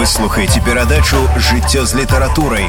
Вы слухаеце перадачу «Жыццё з літаратурай».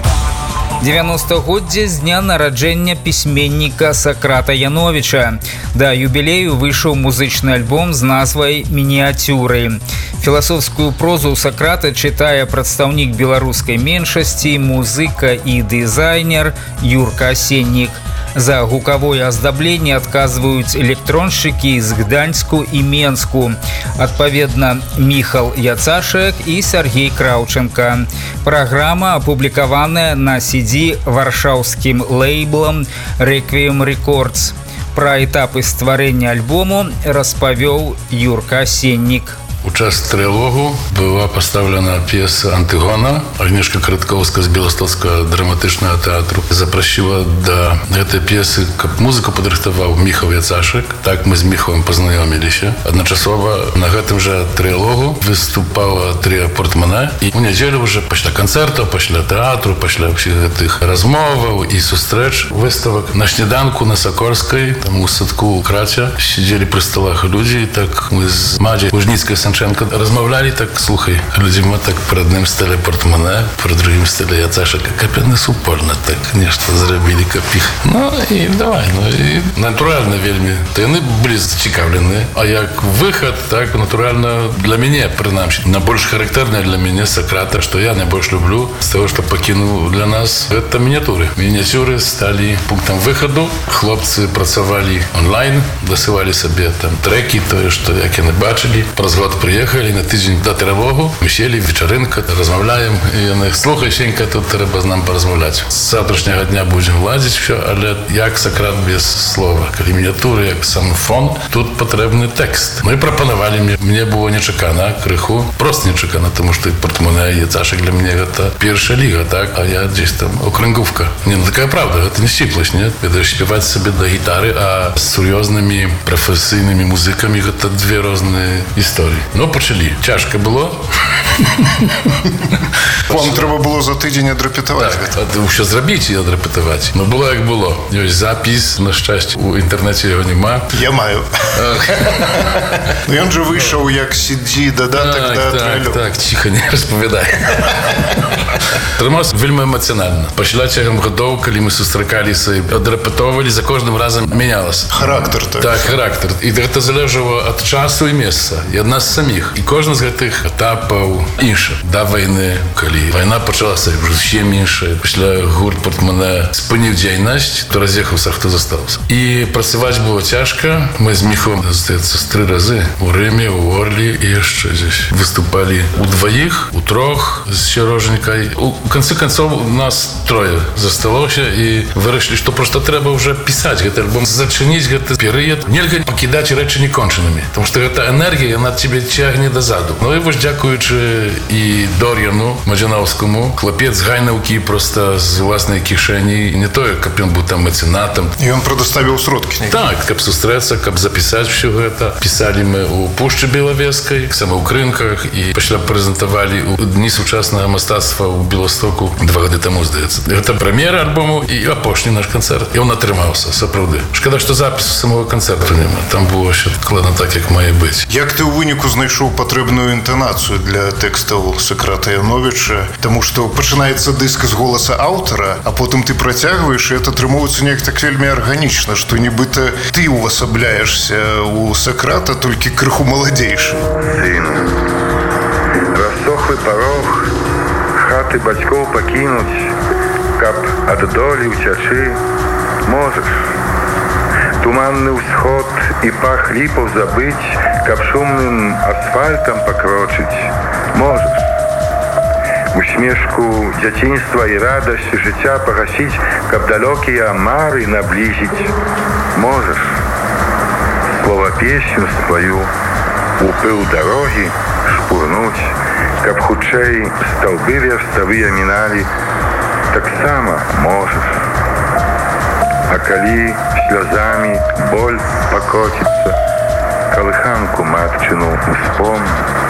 90-годдзе з дня нараджэння пісьменніка Сакрата Яновіча. Да юбілею выйшаў музычны альбом з назвай «Мініяцюры». Філасофскую прозу Сакрата чытае прадстаўнік беларускай меншасці, музыка і дызайнер Юрка Асеннік. За гукавое аздабленне адказваюць электроншчыкі з Гданьску і Менску. Адпаведна, Міхал Яцашек і Сергей Краўченка. Праграма апублікаваная на CD варшаўскім лейблам Requiem Records. Пра этапы стварэння альбому распавёў Юрка Асеннік. У час трылогу была поставлена п'еса «Антыгона». Агнешка Караткоўская з Беластocкага драматычнага тэатру запрасіла да гэтай п'есы, каб музыку падрыхтаваў Міхал Яцашек. Так мы з Міхалам пазнаёміліся. Адначасова на гэтым жа трылогу выступала трыа «Портмане». І ў нядзелю ўжо пасля канцэртаў, пасля тэатру, пасля ўсіх гэтых размоваў і сустрэч, выставак на сніданку на Сакорскай, там у садку у краце сидзелі пры сталах людзі, і так мы з Мадзяй Лужніцкай размаўлялі, так, слухай, людзі, мы так пры адным стыле «Портмане», пры другім стыле Яцашека, каб яны супольна так нешта зрабілі, каб іх. Ну і давай, ну і натуральна вельмі. То яны былі зацікаўлены. А як выхад, так, натуральна для мяне, прынамсі, найбольш характэрна для мяне Сакрата, што я найбольш люблю з таго, што пакінуў для нас, гэта мініатюры. Мініатюры сталі пунктам выхаду. Хлопцы працавалі онлайн, дасылалі сабе там трэкі, тое, што як яны бачылі. Праз год приехали на тыдзень да трывогу, мы сели, вечарынка, размаўляем, і яны, слухай, Сенька, тут трэба з нам паразмаўляць. З завтрашняга дня будзем ладзіць всё, але як Сакрат без слова. Калі мініатюры, як сам фон, тут патрэбны тэкст. Ну і прапанавалі мне было нечакана, крыху, проста нечакана, тому што «Портмане» і Яцашек для мяне гэта першая ліга, так? А я дзесь там окрынгówка. Не, ну такая правда, гэта не сціпласць, не? Ведаеш, спяваць сабе да гітары, а з сур'ёзнымі прафесійнымі музыкамі гэта две розныя історыі. Ну, пачалі. Цяжка было. Вам трэба было за тыдзень адрэпетаваць. Так, ўсё зрабіць і адрэпетаваць. Ну, было як было. Ёсць запіс, на шчасце, у інтэрнэце яго няма. Я маю. Ён жа выйшаў як CD дадатак да трэлю. Так, ціха, не распавядай. Трымаўся вельмі эмацыянальна. Пасля цягам гадоў, калі мы сустракаліся і адрэпетоўвалі, за кожным разам мянялася. Характар, так. Так, характар. І гэта залежала ад часу і месца. І ад нас саміх. І кожны з гэтых этапаў інша. Да вайны, калі вайна пачалася зусім іншая. Пасля гурт «Портмане» спыніў дзейнасць, то раз'ехаўся, хто застаўся. І працаваць было цяжка. Мы з Міхом, здаецца, з 3 разы у Рыме, у Орлі і яшчэ здесь выступалі удваіх, у 3 з Сярожанькай. У канцы канцоў нас 3 засталося і вырашылі, што проста трэба ўжо пісаць гэты альбом, зачыніць гэты перыяд. Нельга пакідаць рэчы некончанымі, тому што гэта энергія, яна цябе цягне дазаду. Ну і вось дзякуючы і Дор'яну Мадзяновскому, хлапец з Гайнаўкі проста з уласнай кішэні, не тое, каб ён быў там мецэнатам. І ён прадаставіў сродкі. Так, каб сустрэцца, каб запісаць всё гэта. Пісалі мы у Пушчы Белавежскай, сама ў Крынках, і пасля прэзентавалі у Дні сучаснага мастацтва ў Беластоку 2 гады таму, здаецца. Гэта прэм'ера альбому і апошні наш канцэрт. І ён атрымаўся, сапраўды. Шкада, што запісу самого канцэрту няма. Там было ўсё складна так, як мае быць. Як ты ў выніку знайшоў патрэбную інтанацыю для тэкстаў Сакрата Яновіча? Таму што пачынаецца дыск з голаса аўтара, а потым ты працягваеш, і это атрымоўваецца неяк так вельмі арганічна, што нібыта ты увасабляешся у Сакрата, толькі крыху маладзейшы. Сын, рассохлы парог, хаты бацькоў пакінуць, каб ад долі ўцячы, можаш. Туманны ўсход і пах ліпаў забыць, каб шумным асфальтам пакрочыць, можаш. Усмешку дзяцінства і радасць жыцця пагасіць, каб далёкія мары наблізіць, можаш. Слова песню сваю у пыл дарогі шпурнуць, каб хутчэй стаўбы верставыя міналі, таксама можаш. А калі слязамі боль пакоціцца, калыханку матчыну успомні,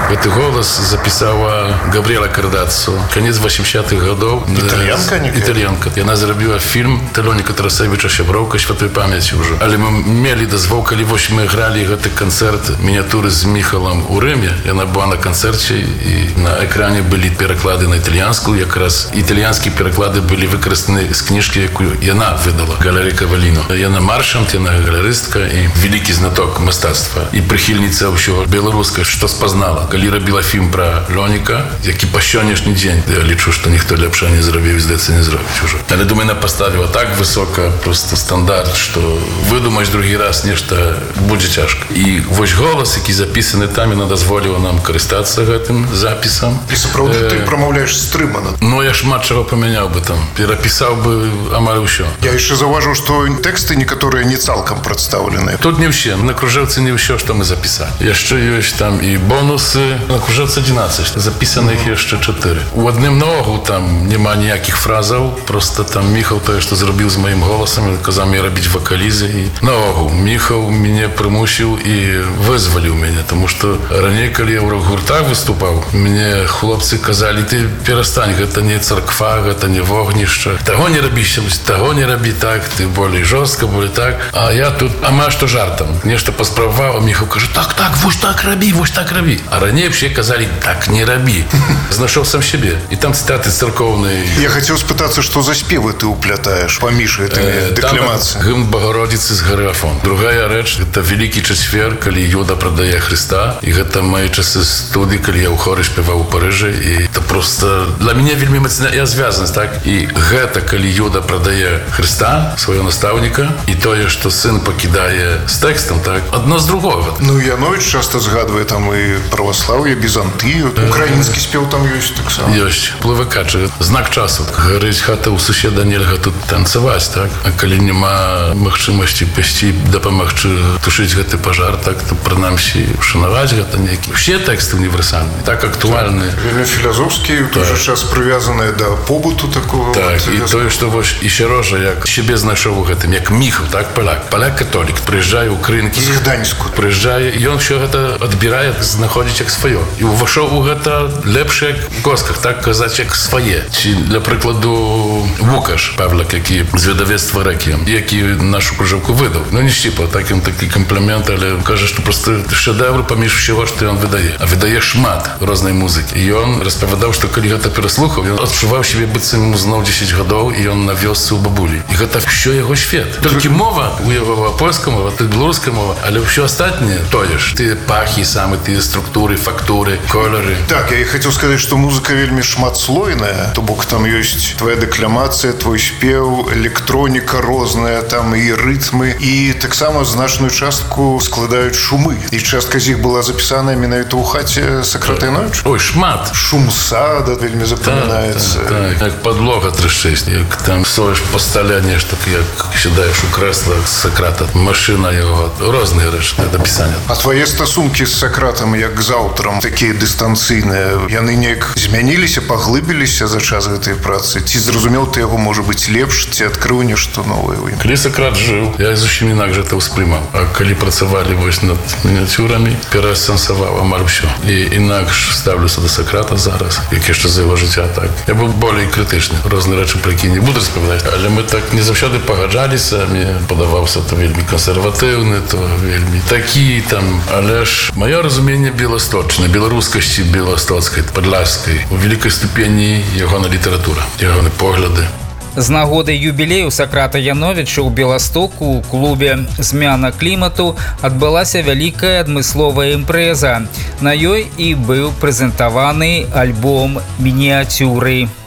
Гэты голас запісала Габріэла Кардаццо. Канец 80-х гадоў. Італьянка. Яна зрабіла фільм Лёніка Тарасевіча «Сяброўка святой памяці» ўжо. Але мы мелі дазвол, калі вось мы гралі гэты канцэрт мініатуры з Міхалам у Рыме. Яна была на канцэрце, і на экране былі пераклады на італьянскую. Якраз італьянскія пераклады былі выкарыстаны з кніжкі, якую яна выдала, Галерыя Каваліно. Яна маршант, яна галерыстка і вялікі знаток мастацтва. І прыхільніца ўсё беларускае, што спазнала. Калі рабіла фільм пра Лёніка, які па сённяшні дзень, я лічу, што ніхто лепша не зрабіў, здаецца, не зробіць ужо. Але, думаю, она поставила так высоко просто стандарт, что выдумаешь другий раз нешта будзе цяжка. І вось голас, які запісаны там, яна дазволіла нам карыстацца гэтым запісам. І сапраўды ты прамаўляеш стрымана. Ну, я шмат чаго памяняў бы там, перапісаў бы амаль усё. Я яшчэ заўважыў, што тэксты некаторыя не цалкам прадстаўлены. Тут не ўсе, на кружэлцы не ўсё, што мы запісалі. Яшчэ ёсць там і бонусы, на кружэлцы 11, запісаных яшчэ 4. У адным наогул там няма ніякіх фразаў, просто там Міхал тое, што зрабіў з маім голасам, казаў мне рабіць вакалізы. І наогул Міхал мяне прымусіў і вызваліў мяне, таму што раней, калі я ў рок-гуртах выступаў, мне хлопцы казалі: ты перастань, гэта не царква, гэта не вогнішча, таго не рабіся, таго не рабі так, ты болей жорстка, болей так. А я тут амаль што жартам нешта паспрабаваў, а Міхал кажа: так, вось так рабі, вось так рабі. А раней все казалі: так не рабі. Знайшоў сам сябе. І там цытаты царкоўныя. Я хацеў спытацца, што за спевы ты уплятаеш паміж гэтымі дэкламацыямі. Гімн Богородицы з Гарыафон. Другая рэч, гэта Вялікі чацвер, калі Юда прадае Хрыста. І гэта мае часы студыі, калі я ў хоры спяваў у Парыжы. І это просто для мяне вельмі мацная звязанасць, так? І гэта, калі Юда прадае Хрыста, свайго настаўніка, і тое, што сын пакідае з тэкстам, так? Адно з другого. Ну, Яновіч часта згадвае там і праваслаўе, Бізантыю. Украінскі спеў там ёсць таксама. Ёсць. Плывыкачы. Знак часу. Гарыць хата ў суседа, нельга тут танцаваць, так? А калі няма магчымасці пайсці дапамагчы тушыць гэты пажар, так, то прынамсі ушанаваць гэта нейкі. Усе тэксты універсальныя, так актуальныя. Вельмі філазофскія, ў той жа час прывязаныя да побыту такого. Так, і тое, што вось і Сярожа, як сябе знайшоў у гэтым, як Міхал, так, паляк. Паляк-католік, прыязджае ў Крынкі. З Гданьску. Прыязджае, і ён усё гэта адбірае, знаходзіць як сваё. І ўвайшоў у гэта лепш як у косках, так казаць, як свае. Ці, для прыкладу, Вукаш Павлак, які з выдавецтва «Реквієм», які нашу кружэлку выдаў. Ну, не шчіпа, так ён такі камплімент, але кажа, што просто шэдэвр паміж усяго, што ён выдае. А выдае шмат рознай музыкі. І ён распавядаў, што калі гэта пераслухаў, ён адчуваў сябе быццам ему зноў 10 гадоў, і ён на вёсцы ў бабулі. І гэта ўсё яго свет. Толькі мова у яго польская мова, тут беларуская мова, але ўсё астатняе тое ж. Тыя пахі самы, тыя структуры, фактуры, колеры. Так, я і хацеў сказаць, што музыка вельмі шматслойная, то бок там ёсць твоя дэкламацыя, твой спеў, электроніка розная, там і рытмы, і таксама значную частку складаюць шумы. І частка з іх была запісаная менавіта ў хаце Сократа Яновіча. Ой, шмат. Шум сада вельмі запамінаецца. Так, як падлога трышчэць, як там соеш па стале нешта, як сідаеш у крэсла Сократа, машына яго, розныя рэчы да пісання. А твае стасункі з Сократам як з аўтарам такія дыстанцыйныя, яны неяк змяніліся, паглыбіліся за час гэтай працы? Ці зразумеў ты яго, можа быць, лепш, ці адкрыў нешта новае ў ім? Калі Сократ жыў, я зусім інакш гэта ўспрымаў. А калі працавалі вось над мініатюрамі, пераасэнсаваў амаль усё. І інакш ставлюся да Сократа зараз, як яшчэ за яго жыцця, так. Я быў болей крытычны. Розныя рэчы, пра які не буду распавядаць, але мы так не заўсёды пагаджаліся. Мне падаваўся то вельмі кансерватыўны, то вельмі такі там. Але ж маё разуменне беласточнае, беларускасці беластоцкай, падляшскай, у вялікай ступені ягона літаратура, ягоны погляды. З нагоды юбілею Сократа Яновіча ў Беластоку у клубе «Змяна клімату» адбылася вялікая адмысловая імпрэза. На ёй і быў прэзентаваны альбом «Мініатюры».